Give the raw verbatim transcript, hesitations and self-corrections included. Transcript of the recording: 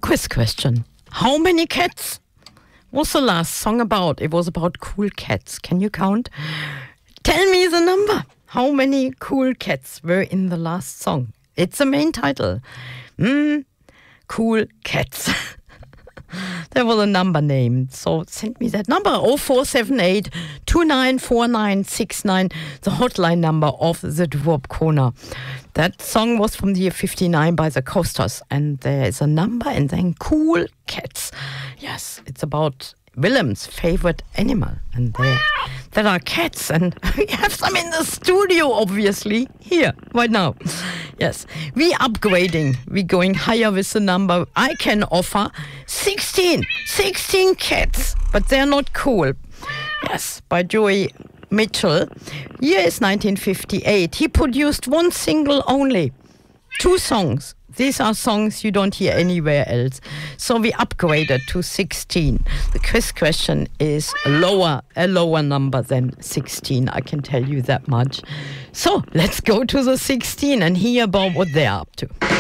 Quiz question. How many cats was the last song about? It was about cool cats. Can you count? Tell me the number. How many cool cats were in the last song? It's the main title. Mm, cool cats. There was a number named. So send me that number. oh four seven eight, two nine four nine six nine, the hotline number of the Doo-Wop Corner. That song was from the year fifty-nine by the Coasters. And there is a number and then cool cats. Yes, it's about Willem's favorite animal. And there, there are cats. And we have some in the studio, obviously, here, right now. Yes, we upgrading. We going higher with the number. I can offer sixteen. sixteen cats. But they're not cool. Yes, by Joey Mitchell. Year is nineteen fifty-eight. He produced one single only. Two songs. These are songs you don't hear anywhere else. So we upgraded to sixteen. The quiz question is lower, a lower number than sixteen. I can tell you that much. So let's go to the sixteen and hear about what they're up to.